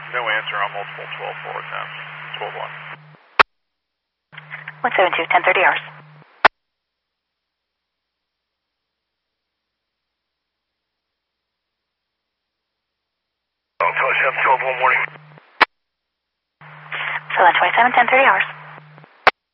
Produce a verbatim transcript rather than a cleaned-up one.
No answer on multiple twelve four attempts. twelve one. one seven two, ten thirty hours. Oh, twelve one morning. seven twenty-seven, ten thirty hours.